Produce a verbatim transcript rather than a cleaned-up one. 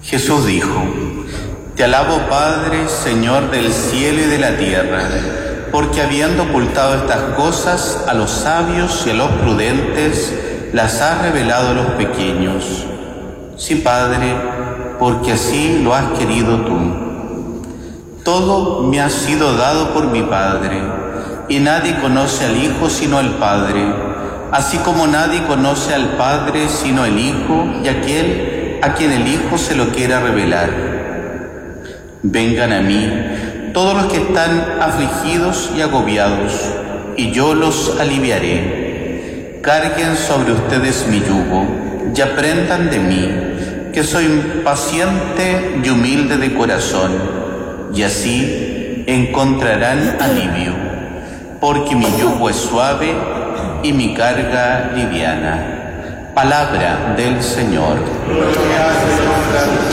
Jesús dijo: Te alabo, Padre, Señor del cielo y de la tierra, porque habiendo ocultado estas cosas a los sabios y a los prudentes, las has revelado a los pequeños. Sí, Padre, porque así lo has querido tú. Todo me ha sido dado por mi Padre, y nadie conoce al Hijo sino el Padre, así como nadie conoce al Padre sino el Hijo y aquel a quien el Hijo se lo quiera revelar. Vengan a mí todos los que están afligidos y agobiados, y yo los aliviaré. Carguen sobre ustedes mi yugo y aprendan de mí, que soy paciente y humilde de corazón, y así encontrarán alivio, porque mi yugo es suave y mi carga liviana. Palabra del Señor. Gloria al Señor.